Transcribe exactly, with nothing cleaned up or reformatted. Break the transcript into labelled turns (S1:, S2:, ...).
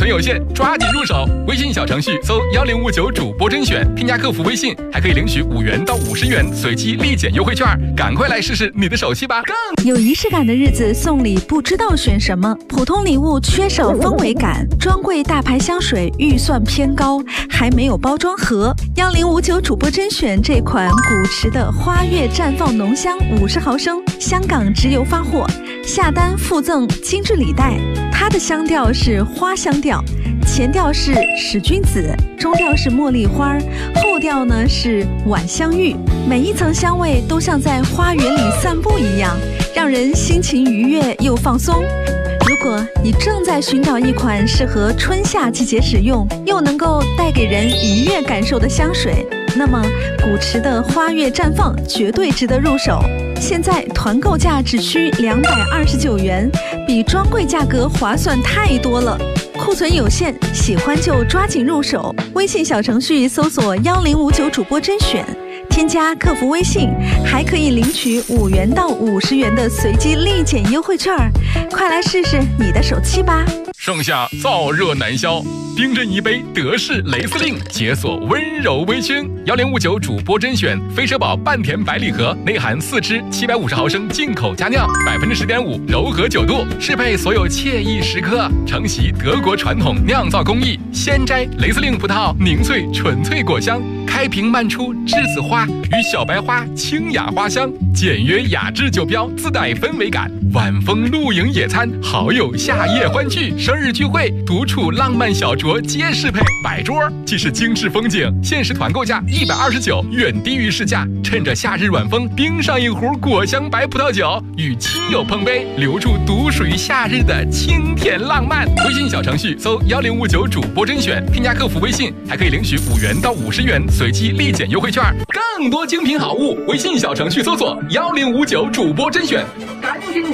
S1: 存有限，抓紧入手。微信小程序搜幺零五九主播甄选，添加客服微信，还可以领取五元到五十元随机立减优惠券。赶快来试试你的手气吧！
S2: 有仪式感的日子送礼不知道选什么，普通礼物缺少氛围感，专柜大牌香水预算偏高，还没有包装盒。幺零五九主播甄选这款古驰的花月绽放浓香五十毫升，香港直邮发货，下单附赠精致礼袋。它的香调是花香调，前调是使君子，中调是茉莉花，后调呢是晚香玉。每一层香味都像在花园里散步一样，让人心情愉悦又放松。如果你正在寻找一款适合春夏季节使用，又能够带给人愉悦感受的香水，那么古驰的花月绽放绝对值得入手。现在团购价只需两百二十九元，比专柜价格划算太多了。库存有限，喜欢就抓紧入手。微信小程序搜索幺零五九主播甄选，添加客服微信，还可以领取五元到五十元的随机立减优惠券。快来试试你的手气吧！
S1: 盛夏燥热难消，冰镇一杯德式蕾丝令，解锁温柔微醺。幺零五九主播甄选飞车宝半甜百里盒，内含四支七百五十毫升进口佳酿，百分之十点五柔和酒度，适配所有惬意时刻。承袭德国传统酿造工艺，鲜摘蕾丝令葡萄凝萃纯粹果香，开瓶漫出栀子花与小白花清雅花香，简约雅致酒标自带氛围感。晚风露营野餐，好友夏夜欢聚，生日聚会，独处浪漫小酌皆适配。摆桌既是精致风景，限时团购价一百二十九，远低于市价。趁着夏日晚风，冰上一壶果香白葡萄酒，与亲友碰杯，留住独属于夏日的清甜浪漫。微信小程序搜幺零五九主播甄选，添加客服微信，还可以领取五元到五十元随机立减优惠券。更多精品好物，微信小程序搜索幺零五九主播甄选。